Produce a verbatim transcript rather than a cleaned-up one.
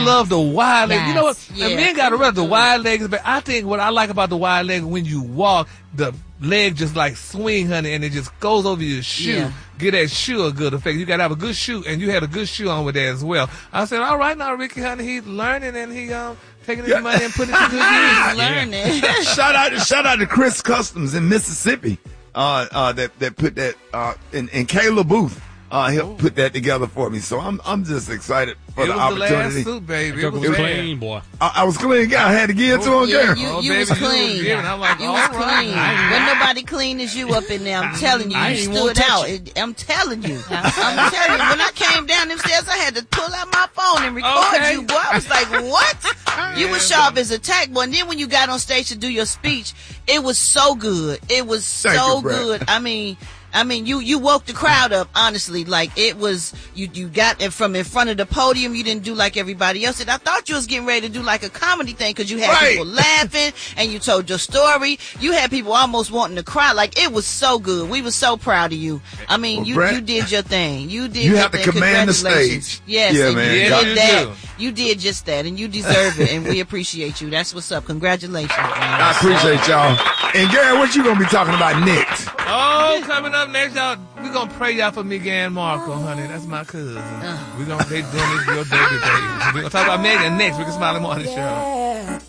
love the wide legs. Yes. You know what? Yeah. And men got to run the wide legs. But I think what I like about the wide leg, when you walk, the leg just like swing, honey, and it just goes over your shoe. Yeah. Get that shoe a good effect. You got to have a good shoe, and you had a good shoe on with that as well. I said, all right, now, Ricky, honey, he's learning, and he um taking his Yeah. money and putting it to good use. He's learning. shout out, shout out to Chris Customs in Mississippi, uh, uh, that that put that, uh, and, and Kayla Booth, uh, helped put that together for me. So I'm I'm just excited for It the was the last opportunity. suit, baby. It It was was bad. clean, boy. I, I was clean, guy. I had to give it to him, Yeah, Gary. you, Oh, you baby, was you was clean. giving. I'm like, you all was right. clean. I- Wasn't nobody clean as you up in there. I'm telling you, I you ain't wanna stood touch out. it. It- I'm telling you. I'm telling you. When I came down them stairs, I had to pull out my phone and record Okay. you, boy. I was like, what? You was sharp as a tack, boy. And then when you got on stage to do your speech, it was so good. It was Thank so you, Brett. good. I mean, I mean, you, you woke the crowd up, honestly. Like, it was, you, you got it from in front of the podium. You didn't do like everybody else did. I thought you was getting ready to do like a comedy thing because you had Right. people laughing and you told your story. You had people almost wanting to cry. Like, it was so good. We were so proud of you. I mean, Well, you, Brett, you did your thing. You did you your have to thing. command the Congratulations. stage. Yes, Yeah, and man. you Yeah, did you that. do. You did just that, and you deserve it, and we appreciate you. That's what's up. Congratulations, man. I appreciate y'all. And Gary, what you gonna be talking about next? Oh, coming up next, y'all, we gonna pray y'all for Megan Markle, honey. That's my cousin. We gonna they doing this your day today. We gonna talk about Megan next. We can smile in the morning show.